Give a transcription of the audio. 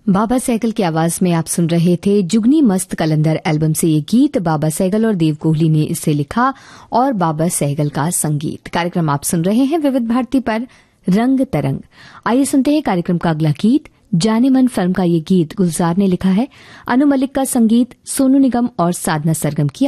बाबा सहगल की आवाज में आप सुन रहे थे जुगनी मस्त कलंदर एल्बम से ये गीत। बाबा सहगल और देव कोहली ने इसे लिखा और बाबा सहगल का संगीत। कार्यक्रम आप सुन रहे हैं विविध भारती पर रंग तरंग। आइए सुनते हैं कार्यक्रम का अगला गीत। जाने मन फिल्म का ये गीत गुलजार ने लिखा है। अनु मलिक का संगीत, सोनू निगम और साधना सरगम की